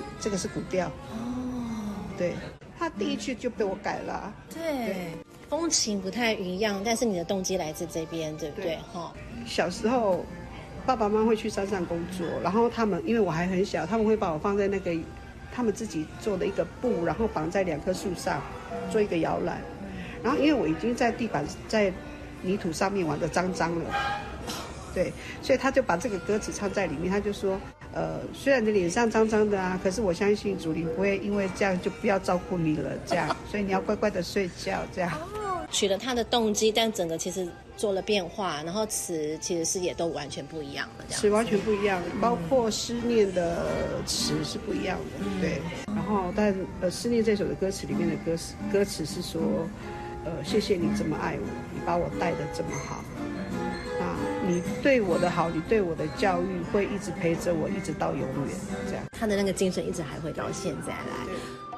这个是古调。对，他第一句就被我改了。 对，风情不太一样，但是你的动机来自这边，对不对？ 小时候爸爸妈妈会去山上工作，然后他们因为我还很小，他们会把我放在那个他们自己做的一个布，然后绑在2棵树上做一个摇篮，然后因为我已经在地板在泥土上面玩得脏脏了，对，所以他就把这个歌词唱在里面，他就说虽然你脸上脏脏的啊，可是我相信主灵不会因为这样就不要照顾你了，这样，所以你要乖乖的睡觉，这样。 取了他的动机，但整个其实做了变化，然后词其实是也都完全不一样的， 词完全不一样，包括思念的词是不一样的，对。然后但思念这首的歌词里面的歌词是说，谢谢你这么爱我，你把我带得这么好，啊，你对我的好，你对我的教育会一直陪着我，一直到永远，这样。 他的那个精神一直还会到现在来。